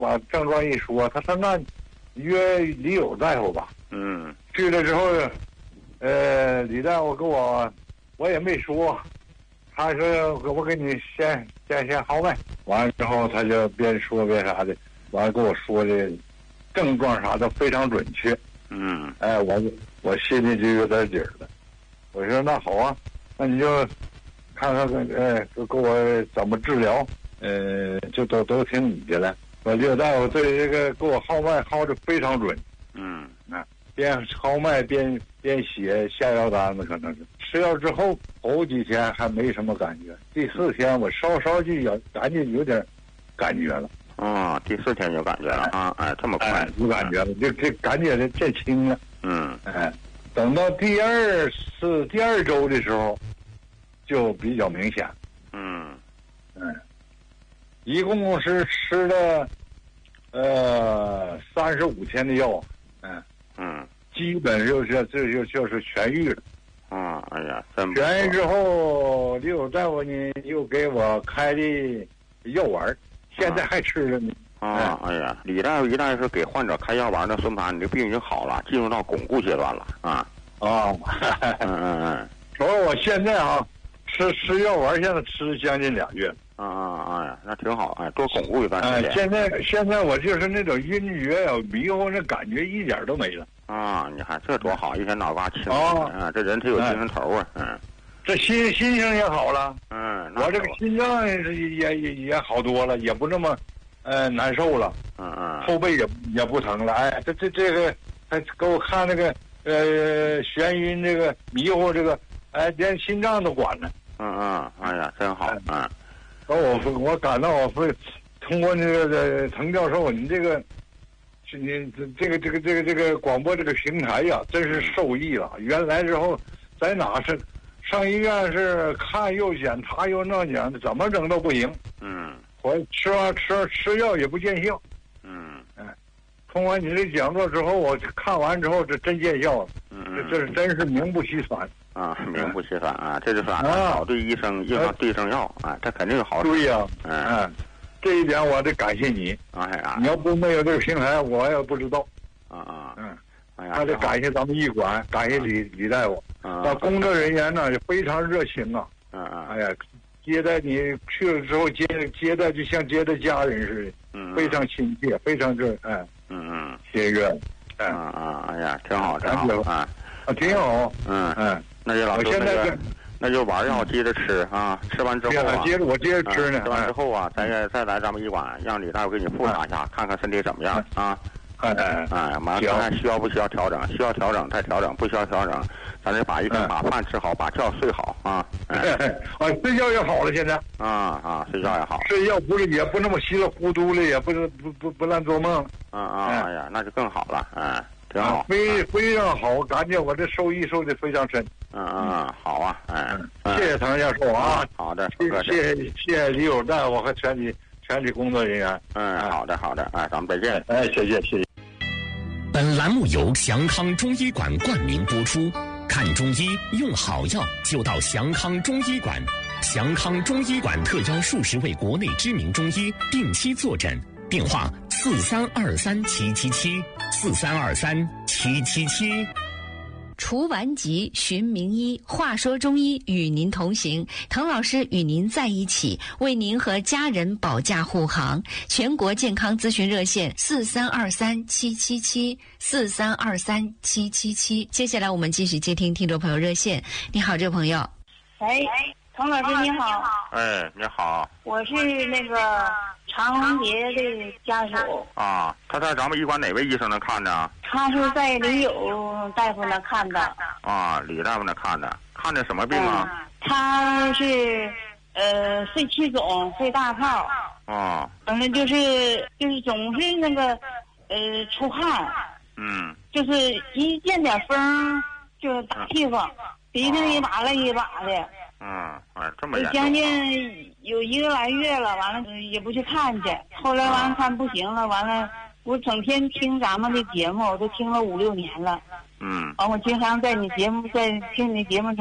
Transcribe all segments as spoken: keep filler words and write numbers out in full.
把症状一说，他说那约李友大夫吧。 嗯。 去了之后，呃，李大夫给我，我也没说，他说我给你先先先号脉，完了之后他就边说边啥的，完了跟我说的症状啥的非常准确。 嗯。 哎，我我心里就有点底儿了。我说那好啊，那你就看看呃，给给我怎么治疗，呃，就都都听你的了。我李大夫对这个给我号脉号的非常准。 嗯。 啊，边号脉边边写下药单子，可能是吃药之后头几天还没什么感觉，第四天我稍稍就有感觉有点感觉了。 啊、哦，第四天有感觉了啊！哎，这么快、 哎、有感觉了，这这感觉的减轻了。 嗯， 哎，等到第二次第二周的时候，就比较明显。 嗯， 嗯，一共是吃了呃三十五天的药，嗯嗯， 基本就是这就就是痊愈了。 啊，哎呀，真痊愈之后，李友大夫呢又给我开的药丸，现在还吃着呢。 啊，哎呀，李大夫一旦是给患者开药丸的孙盘，你这病已经好了，进入到巩固阶段了啊。 啊， 嗯嗯嗯。 说我现在啊，吃吃药丸，现在吃将近俩月了。 啊啊哎呀，那挺好，哎，多巩固一段时间。 哎，现在现在我就是那种晕厥呀、迷糊，那感觉一点都没了。 啊，你看这多好，一天脑瓜清啊， 啊，这人他有精神头啊，嗯。 这心心情也好了。 嗯， 我这个心脏也也也也好多了，也不那么。呃，难受了， 嗯嗯， 后背也也不疼了，哎，这这这个，还给我看那个呃眩晕这个迷糊这个，哎，连心脏都管了， 嗯嗯，哎呀，真好，嗯， 我我感到我会通过那个滕教授，你这个，是你这个这个这个这个广播这个平台呀，真是受益了。原来之后在哪是上医院是看又检查又那检，怎么整都不行， 嗯。 我吃完吃吃药也不见效， 嗯， 哎，通完你这讲座之后，我看完之后，这真见效了， 嗯， 这这是真是名不虚传啊，名不虚传啊，这就是俺找对医生用上对症药啊，这肯定有好处。 对呀， 嗯嗯，这一点我得感谢你。 哎呀， 你要不没有这个平台，我也不知道。 啊啊， 嗯， 哎呀， 还得感谢咱们医馆，感谢李李大夫，那工作人员呢也非常热情啊。 嗯嗯， 哎呀。接待你去了之后接接待就像接待家人似的， 嗯， 非常亲切，非常这哎， 嗯嗯， 亲热，哎啊哎呀，挺好，挺好啊， 啊挺好， 嗯嗯， 那就老我现在就那就丸药接着吃啊，吃完之后啊， 接着我接着吃呢， 吃完之后啊，再再来咱们医馆，让李大夫给你复查一下，看看身体怎么样啊。 哎哎哎，完了看看需要不需要调整，需要调整再调整，不需要调整，咱得把一天把饭吃好，把觉睡好啊。 哎，啊，睡觉也好了，现在啊啊，睡觉也好， 睡觉不是也不那么稀里糊涂的，也不是不不不乱做梦。 啊啊，哎呀，那就更好了，哎，挺好， 非非常好，感觉我这受益受的非常深。 嗯嗯，好啊，哎， 谢谢滕教授啊， 好的， 谢谢谢谢李友大夫和全体全体工作人员。 嗯，好的好的，哎，咱们再见。 哎，谢谢谢谢。 本栏目由祥康中医馆冠名播出，看中医用好药就到祥康中医馆。祥康中医馆特邀数十位国内知名中医定期坐诊，电话四三二三七七七四三二三七七七。 除顽疾寻名医，话说中医与您同行，滕老师与您在一起，为您和家人保驾护航。全国健康咨询热线四三二三七七七四三二三七七七。接下来我们继续接听听众朋友热线。你好，这位朋友。 喂，滕老师你好。 哎，你好。 我是那个常杰的家属。 啊，他在咱们医馆哪位医生那看的？ 他是在李友大夫那看的。 啊，李大夫那看的，看的什么病啊？ 嗯、他是呃肺气肿、肺大泡。 啊。 反正就是就是总是那个呃出汗。 嗯。 就是一见点风就打屁股，鼻子一把了一把的。 嗯，哎，这么严重。 将近有一个来月了，完了也不去看去，后来完了看不行了，完了。我整天听咱们的节目，我都听了五六年了。 嗯。 完，我经常在你节目，在听你节目中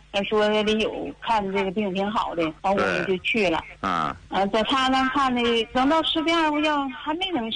他说里有看这个病挺好的，完我们就去了。 啊， 啊，在他那看的，等到十点二五要还没能